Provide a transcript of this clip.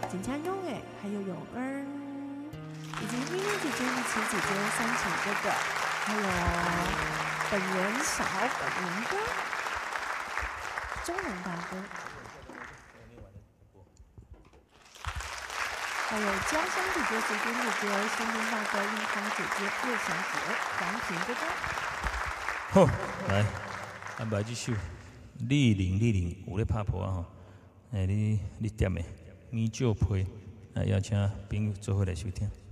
金强勇哎，还有永恩，以及咪咪姐姐、米奇姐姐、三请哥哥，还有本人小本人哥、中文大哥，还有家乡姐姐、水晶姐姐、森林大哥、丽芳姐姐、叶小姐、黄平哥哥。 好，来安排这首《立领》有咧拍婆啊吼，你点的米酒配，邀请朋友做伙来收听。